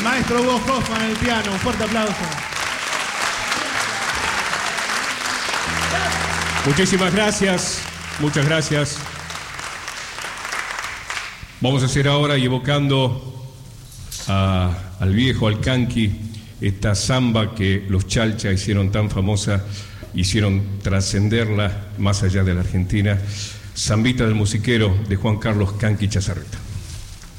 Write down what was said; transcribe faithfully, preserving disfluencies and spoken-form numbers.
El maestro Hugo Hoffman en el piano. Un fuerte aplauso. Muchísimas gracias. Muchas gracias. Vamos a hacer ahora, y evocando a, al viejo, al canqui, esta samba que los Chalcha hicieron tan famosa, hicieron trascenderla más allá de la Argentina. Zambita del musiquero de Juan Carlos Canqui Chazarreta.